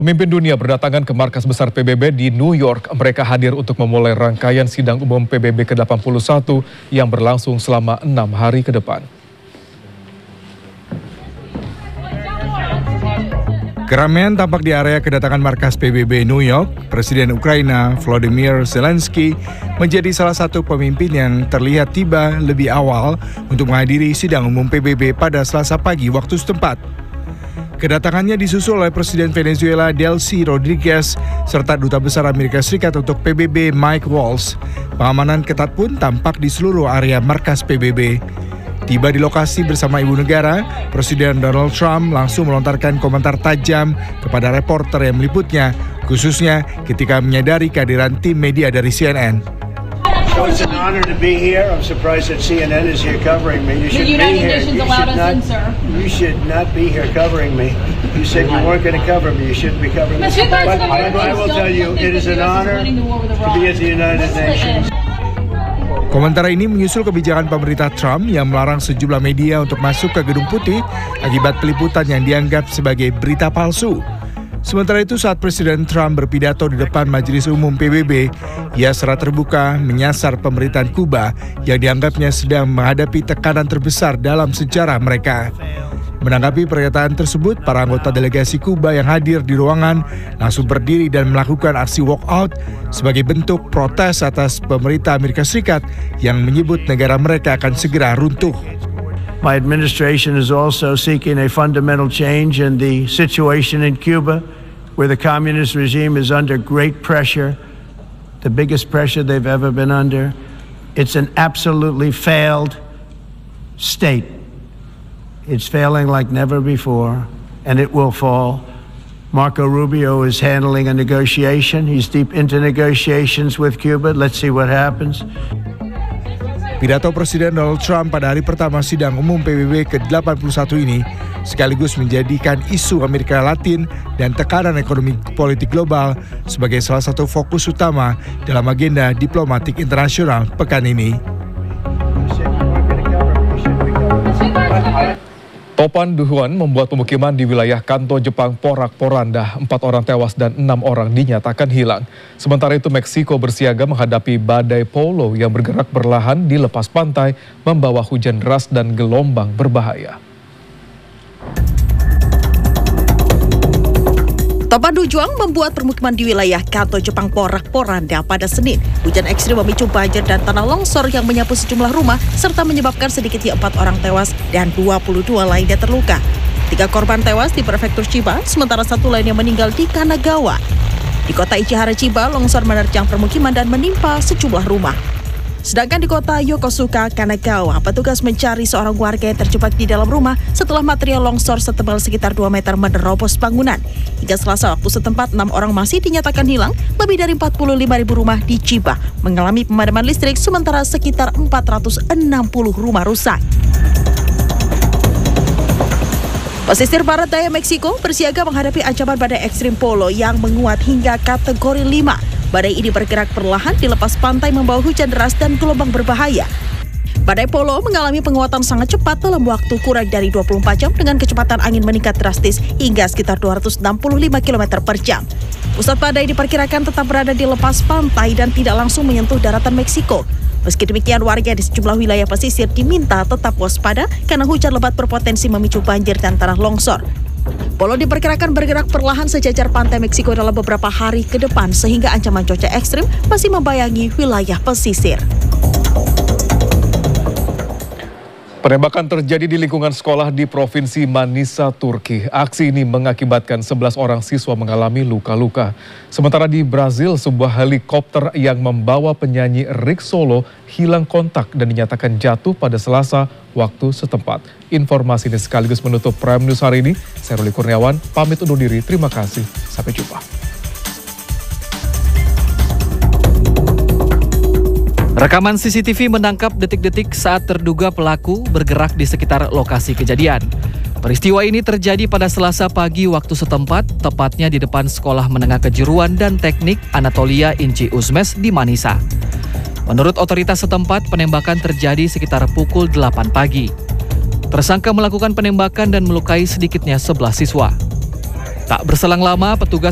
Pemimpin dunia berdatangan ke markas besar PBB di New York. Mereka hadir untuk memulai rangkaian sidang umum PBB ke-81 yang berlangsung selama 6 hari ke depan. Keramaian tampak di area kedatangan markas PBB New York. Presiden Ukraina Volodymyr Zelensky menjadi salah satu pemimpin yang terlihat tiba lebih awal untuk menghadiri sidang umum PBB pada Selasa pagi waktu setempat. Kedatangannya disusul oleh Presiden Venezuela Delcy Rodriguez serta Duta Besar Amerika Serikat untuk PBB Mike Waltz. Pengamanan ketat pun tampak di seluruh area markas PBB. Tiba di lokasi bersama Ibu Negara, Presiden Donald Trump langsung melontarkan komentar tajam kepada reporter yang meliputnya, khususnya ketika menyadari kehadiran tim media dari CNN. So it's an honor to be here. I'm surprised that CNN is here covering me. You should be here. You should not be here covering me. You said you weren't going to cover me. You shouldn't be covering me. But I will tell you, it is an honor to be at the United Nations. Komentar ini menyusul kebijakan pemerintah Trump yang melarang sejumlah media untuk masuk ke Gedung Putih akibat peliputan yang dianggap sebagai berita palsu. Sementara itu saat Presiden Trump berpidato di depan Majelis Umum PBB, ia secara terbuka menyasar pemerintahan Kuba yang dianggapnya sedang menghadapi tekanan terbesar dalam sejarah mereka. Menanggapi pernyataan tersebut, para anggota delegasi Kuba yang hadir di ruangan langsung berdiri dan melakukan aksi walkout sebagai bentuk protes atas pemerintah Amerika Serikat yang menyebut negara mereka akan segera runtuh. My administration is also seeking a fundamental change in the situation in Cuba, where the communist regime is under great pressure, the biggest pressure they've ever been under. It's an absolutely failed state. It's failing like never before, and it will fall. Marco Rubio is handling a negotiation. He's deep into negotiations with Cuba. Let's see what happens. Pidato Presiden Donald Trump pada hari pertama sidang umum PBB ke-81 ini sekaligus menjadikan isu Amerika Latin dan tekanan ekonomi politik global sebagai salah satu fokus utama dalam agenda diplomatik internasional pekan ini. Topan Duhuan membuat pemukiman di wilayah Kanto, Jepang porak-poranda. 4 orang tewas dan 6 orang dinyatakan hilang. Sementara itu Meksiko bersiaga menghadapi badai Paulo yang bergerak perlahan di lepas pantai, membawa hujan deras dan gelombang berbahaya. Topan Dujuang membuat permukiman di wilayah Kanto, Jepang porak-poranda pada Senin. Hujan ekstrim memicu banjir dan tanah longsor yang menyapu sejumlah rumah serta menyebabkan sedikitnya 4 orang tewas dan 22 lainnya terluka. 3 korban tewas di prefektur Chiba, sementara 1 lainnya meninggal di Kanagawa. Di kota Ichihara, Chiba, longsor menerjang permukiman dan menimpa sejumlah rumah. Sedangkan di kota Yokosuka, Kanagawa, petugas mencari seorang warga yang terjebak di dalam rumah setelah material longsor setebal sekitar 2 meter menerobos bangunan. Hingga Selasa waktu setempat, 6 orang masih dinyatakan hilang. Lebih dari 45.000 rumah di Chiba mengalami pemadaman listrik, sementara sekitar 460 rumah rusak. Pesisir barat daya Meksiko bersiaga menghadapi ancaman badai ekstrim Paulo yang menguat hingga kategori 5. Badai ini bergerak perlahan di lepas pantai membawa hujan deras dan gelombang berbahaya. Badai Paulo mengalami penguatan sangat cepat dalam waktu kurang dari 24 jam dengan kecepatan angin meningkat drastis hingga sekitar 265 km per jam. Pusat badai diperkirakan tetap berada di lepas pantai dan tidak langsung menyentuh daratan Meksiko. Meski demikian, warga di sejumlah wilayah pesisir diminta tetap waspada karena hujan lebat berpotensi memicu banjir dan tanah longsor. Paulo diperkirakan bergerak perlahan sejajar pantai Meksiko dalam beberapa hari ke depan sehingga ancaman cuaca ekstrim masih membayangi wilayah pesisir. Penembakan terjadi di lingkungan sekolah di Provinsi Manisa, Turki. Aksi ini mengakibatkan 11 orang siswa mengalami luka-luka. Sementara di Brazil, sebuah helikopter yang membawa penyanyi Rick Solo hilang kontak dan dinyatakan jatuh pada Selasa waktu setempat. Informasi ini sekaligus menutup Prime News hari ini. Saya Ruli Kurniawan, pamit undur diri. Terima kasih. Sampai jumpa. Rekaman CCTV menangkap detik-detik saat terduga pelaku bergerak di sekitar lokasi kejadian. Peristiwa ini terjadi pada Selasa pagi waktu setempat, tepatnya di depan Sekolah Menengah Kejuruan dan Teknik Anatolia Inci Uzmes di Manisa. Menurut otoritas setempat, penembakan terjadi sekitar pukul 8 pagi. Tersangka melakukan penembakan dan melukai sedikitnya 11 siswa. Tak berselang lama, petugas